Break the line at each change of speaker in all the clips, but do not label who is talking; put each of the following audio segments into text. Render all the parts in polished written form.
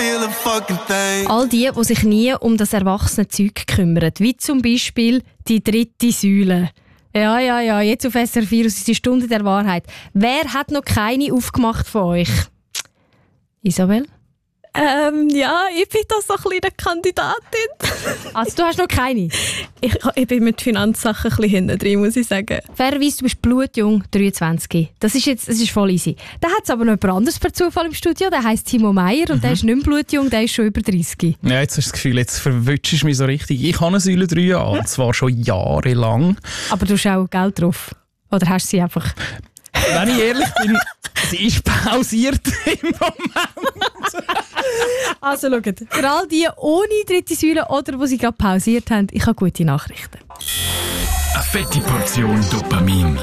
feel a fucking thing.
All die sich nie um das erwachsene Zeug kümmern, wie zum Beispiel die dritte Säule. Ja, jetzt auf SRF ist die Stunde der Wahrheit. Wer hat noch keine aufgemacht von euch? Isabel?
Ja, ich bin da so eine kleine Kandidatin.
Also du hast noch keine?
Ich bin mit Finanzsachen ein bisschen hinten drin, muss ich sagen.
Fairerweise, du bist blutjung, 23. Das ist voll easy. Da hat es aber noch jemand anderes per Zufall im Studio, der heisst Timo Meyer und der ist nicht mehr blutjung, der ist schon über 30.
Ja, jetzt hast du das Gefühl, jetzt verwutschst du mich so richtig. Ich habe eine Säule 3 an, und zwar schon jahrelang.
Aber du hast auch Geld drauf? Oder hast du sie einfach...
Wenn ich ehrlich bin, sie ist pausiert im Moment.
Also schaut, für all die ohne dritte Säule oder die sie gerade pausiert haben, ich habe gute Nachrichten.
Eine fette Portion Dopamin.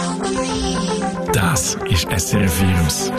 Das ist SRF Virus.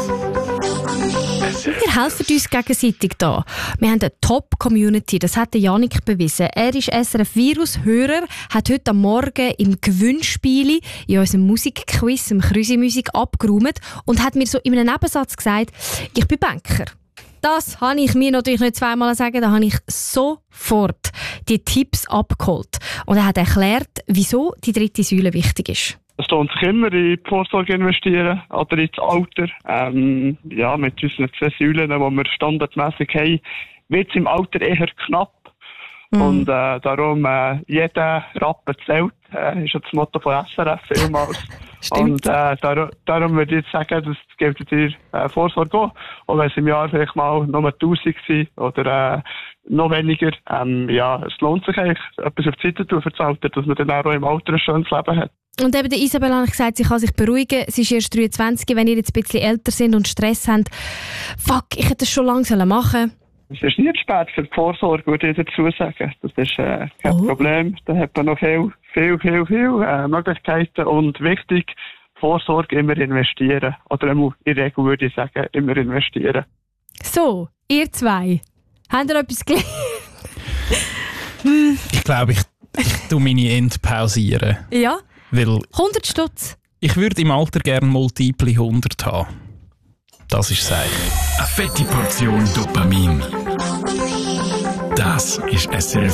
Wir helfen uns gegenseitig da. Wir haben eine Top-Community, das hat Janik bewiesen. Er ist SRF-Virus-Hörer, hat heute am Morgen im Gewinnspiel in unserem Musikquiz, im Krüsi-Musik, abgeräumt und hat mir so in einem Nebensatz gesagt, ich bin Banker. Das habe ich mir natürlich nicht zweimal sagen, da habe ich sofort die Tipps abgeholt. Und er hat erklärt, wieso die dritte Säule wichtig ist.
Es lohnt sich immer, in die Vorsorge investieren oder ins Alter. Ja, mit unseren 2 Säulen, die wir standardmäßig haben, wird es im Alter eher knapp. Und darum, jeder Rappen zählt, ist ja das Motto von SRF vielmals. Und darum würde ich jetzt sagen, das gibt dir Vorsorge auch wenn es im Jahr vielleicht mal nur 1000 sind oder noch weniger. Ja, es lohnt sich eigentlich, etwas auf die Seite zu tun für das Alter, dass man dann auch im Alter ein schönes Leben hat.
Und eben der Isabel hat gesagt, sie kann sich beruhigen. Sie ist erst 23, wenn ihr jetzt ein bisschen älter sind und Stress habt. Fuck, ich hätte das schon lange machen sollen.
Es ist nicht spät für die Vorsorge, würde ich dazu sagen. Das ist kein Problem. Da hat man noch viel Möglichkeiten. Und wichtig, Vorsorge immer investieren. Oder in der Regel würde ich sagen, immer investieren.
So, ihr zwei, habt ihr etwas gelernt?
Ich glaube, ich tue meine Ende pausieren.
Ja?
Weil
100 Stutz.
ich würde im Alter gerne multiple 100 haben. Das ist es eigentlich.
Eine fette Portion Dopamin. Das ist SRF